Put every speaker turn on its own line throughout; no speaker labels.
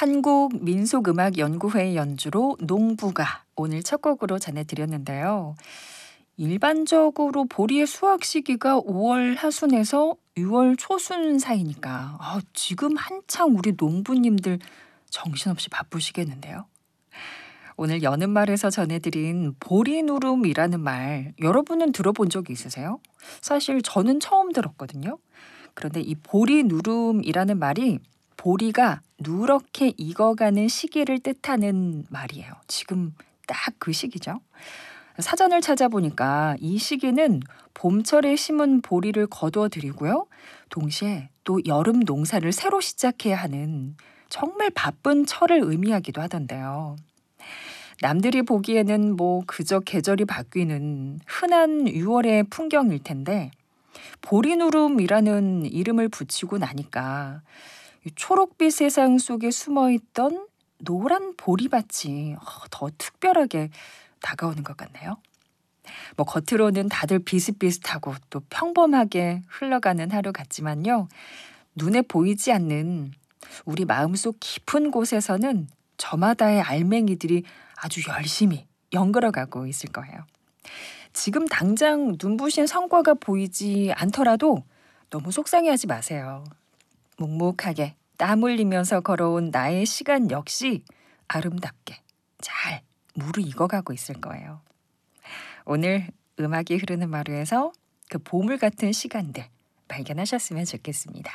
한국민속음악연구회의 연주로 농부가 오늘 첫 곡으로 전해드렸는데요. 일반적으로 보리의 수확 시기가 5월 하순에서 6월 초순 사이니까 지금 한창 우리 농부님들 정신없이 바쁘시겠는데요. 오늘 여는 말에서 전해드린 보리누름이라는 말 여러분은 들어본 적이 있으세요? 사실 저는 처음 들었거든요. 그런데 이 보리누름이라는 말이 보리가 누렇게 익어가는 시기를 뜻하는 말이에요. 지금 딱 그 시기죠. 사전을 찾아보니까 이 시기는 봄철에 심은 보리를 거두어들이고요. 동시에 또 여름 농사를 새로 시작해야 하는 정말 바쁜 철을 의미하기도 하던데요. 남들이 보기에는 그저 계절이 바뀌는 흔한 6월의 풍경일 텐데 보리누름이라는 이름을 붙이고 나니까 이 초록빛 세상 속에 숨어있던 노란 보리밭이 더 특별하게 다가오는 것 같네요. 겉으로는 다들 비슷비슷하고 또 평범하게 흘러가는 하루 같지만요. 눈에 보이지 않는 우리 마음속 깊은 곳에서는 저마다의 알맹이들이 아주 열심히 연결어가고 있을 거예요. 지금 당장 눈부신 성과가 보이지 않더라도 너무 속상해하지 마세요. 묵묵하게 땀 흘리면서 걸어온 나의 시간 역시 아름답게 잘 무르익어가고 있을 거예요. 오늘 음악이 흐르는 마루에서 그 보물 같은 시간들 발견하셨으면 좋겠습니다.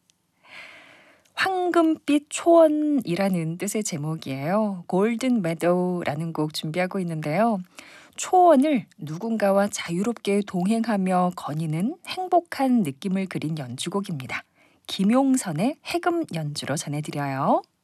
황금빛 초원이라는 뜻의 제목이에요. 골든 메도우라는 곡 준비하고 있는데요. 초원을 누군가와 자유롭게 동행하며 거니는 행복한 느낌을 그린 연주곡입니다. 김용선의 해금 연주로 전해드려요.